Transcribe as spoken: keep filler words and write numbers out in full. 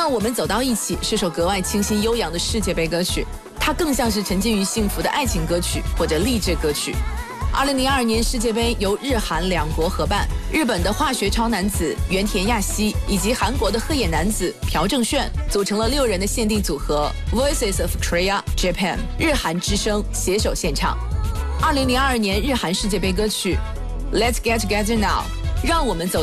让我们走到一起是首格外清新悠扬的世界杯歌曲，它更像是沉浸于幸福的爱情歌曲或者励志歌曲。二零零二年世界杯由日韩两国合办，日本的化学超男子原田亚希以及韩国的鹤眼男子朴正炫组成了六人的限定组合 Voices of Korea Japan 日韩之声携手献唱。二零零二年日韩世界杯歌曲 Let's Get Together Now， 让我们走